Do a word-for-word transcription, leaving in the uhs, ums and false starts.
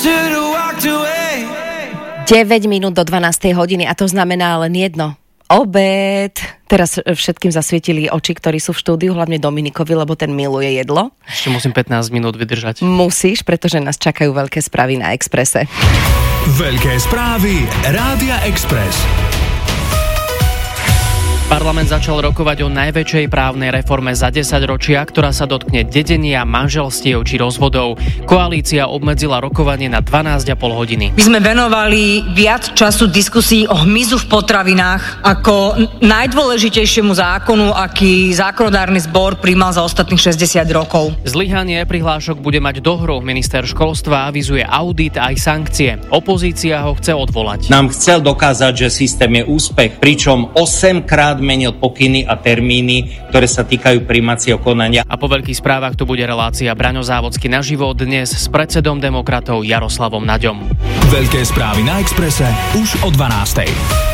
deväť minút do dvanástej hodiny a to znamená len jedno. Obed. Teraz všetkým zasvietili oči, ktorí sú v štúdiu, hlavne Dominikovi, lebo ten miluje jedlo. Ešte musím pätnásť minút vydržať. Musíš, pretože nás čakajú veľké správy na Expresse. Veľké správy Rádia Express. Parlament začal rokovať o najväčšej právnej reforme za desaťročia, ktorá sa dotkne dedenia, manželstiev či rozvodov. Koalícia obmedzila rokovanie na dvanásť a pol hodiny. My sme venovali viac času diskusii o hmyzu v potravinách ako najdôležitejšiemu zákonu, aký zákonodárny zbor prijímal za ostatných šesťdesiat rokov. Zlyhanie prihlášok bude mať dohru. Minister školstva avizuje audit aj sankcie. Opozícia ho chce odvolať. Nám chcel dokázať, že systém je úspech, pričom osemkrát menil pokyny a termíny, ktoré sa týkajú prijímacieho konania. A po veľkých správach tu bude relácia Braňo Závodský naživo dnes s predsedom demokratov Jaroslavom Naďom. Veľké správy na Expresse už o dvanástej.